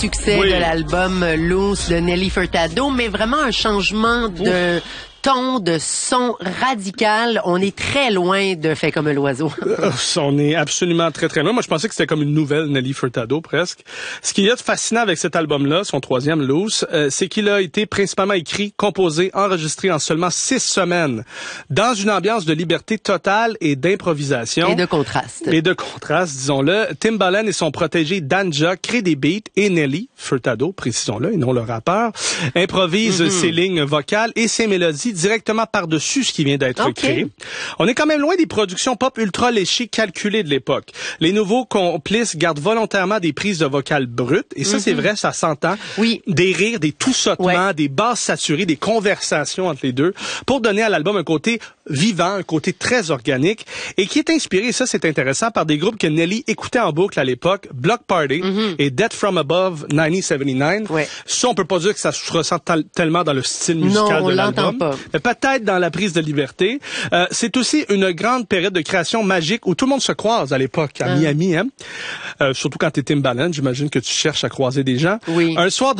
Succès de l'album Loose de Nelly Furtado, mais vraiment un changement de ton, de son radical. On est très loin de Fait comme l'oiseau. On est absolument très, très loin. Moi, je pensais que c'était comme une nouvelle Nelly Furtado, presque. Ce qu'il y a de fascinant avec cet album-là, son troisième, Loose, c'est qu'il a été principalement écrit, composé, enregistré en seulement 6 semaines, dans une ambiance de liberté totale et d'improvisation. Et de contraste. Et de contraste, disons-le. Timbaland et son protégé Danja créent des beats et Nelly Furtado, précisons-le, et non le rappeur, improvise ses lignes vocales et ses mélodies directement par-dessus ce qui vient d'être créé. On est quand même loin des productions pop ultra léchées calculées de l'époque. Les nouveaux complices gardent volontairement des prises de vocales brutes, et ça, c'est vrai, ça s'entend. Oui. Des rires, des tout-sautements, des basses saturées, des conversations entre les deux, pour donner à l'album un côté vivant, un côté très organique, et qui est inspiré, et ça c'est intéressant, par des groupes que Nelly écoutait en boucle à l'époque, Block Party et Death from Above 1979. Ça, on peut pas dire que ça se ressent tellement dans le style musical de l'album. Pas. Peut-être dans la prise de liberté. C'est aussi une grande période de création magique où tout le monde se croise à l'époque, à Miami. Hein? Surtout quand t'es Timbaland, j'imagine que tu cherches à croiser des gens. Oui. Un soir